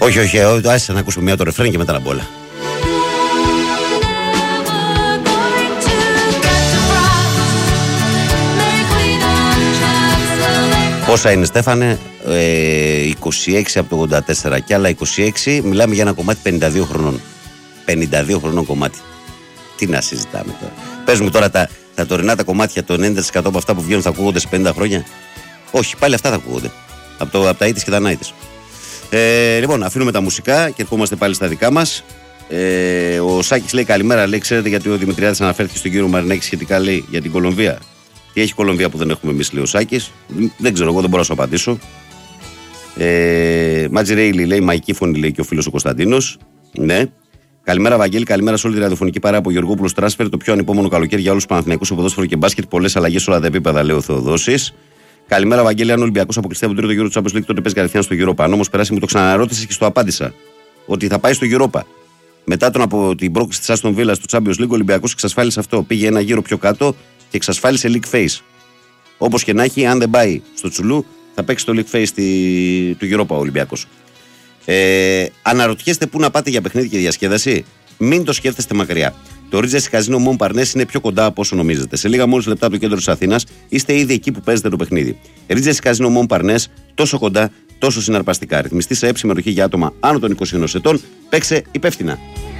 Όχι, άσε να ακούσουμε μια το ρεφρέν και μετά να μπόλα. Πόσα είναι, Στέφανε? 26 από το 84 και άλλα 26. Μιλάμε για ένα κομμάτι 52 χρονών. 52 χρονών κομμάτι. Τι να συζητάμε τώρα? Πες μου τώρα τα τωρινά τα κομμάτια, το 90% από αυτά που βγαίνουν θα ακούγονται σε 50 χρόνια. Όχι, πάλι αυτά θα ακούγονται. Από τα 80's και τα 90's. Λοιπόν, αφήνουμε τα μουσικά και ερχόμαστε πάλι στα δικά μας. Ο Σάκης λέει καλημέρα. Λέει, ξέρετε γιατί ο Δημητριάδης αναφέρθηκε στον κύριο Μαρινάκη σχετικά, λέει, για την Κολομβία? Τι έχει Κολομβία που δεν έχουμε εμείς, λέει ο Σάκης? Δεν ξέρω, εγώ δεν μπορώ να σου απαντήσω. Μάτζι Ρέιλι λέει, μαϊκή φωνή, λέει και ο φίλος ο Κωνσταντίνος. Ναι. Καλημέρα, Βαγγέλη, καλημέρα σε όλη τη ραδιοφωνική παρέα από Γεωργόπουλος Τράσφερ. Το πιο ανυπόμονο καλοκαίρι για όλους τους Παναθηναϊκούς σε ποδόσφαιρο και μπάσκετ. Πολλές αλλαγές σε όλα τα επίπεδα, λέει ο Θεοδόσης. Καλημέρα, Βαγγέλη. Αν ο Ολυμπιακός αποκλειστεί από τον τρίτο γύρο του Champions League, τότε παίζει κατευθείαν στο Europa. Αν όμως περάσει, μου το ξαναρώτησες και στο απάντησα. Ότι θα πάει στο Europa. Μετά από την πρόκληση της Aston Villa στο Champions League, ο Ολυμπιακός εξασφάλισε αυτό. Πήγε ένα γύρο πιο κάτω και εξασφάλισε League Phase. Όπως και να έχει, αν δεν πάει στο Τσουλού, θα παίξει το League Phase του Europa ο Ολυμπιακός. Αναρωτιέστε πού να πάτε για παιχνίδι και διασκέδαση? Μην το σκέφτεστε μακριά. Το Regency Casino Montparnasse είναι πιο κοντά από όσο νομίζετε. Σε λίγα μόλις λεπτά από το κέντρο της Αθήνας είστε ήδη εκεί που παίζετε το παιχνίδι. Regency Casino Montparnasse, τόσο κοντά, τόσο συναρπαστικά. Ρυθμιστή σε συμμετοχή για άτομα άνω των 21 ετών. Παίξε υπεύθυνα.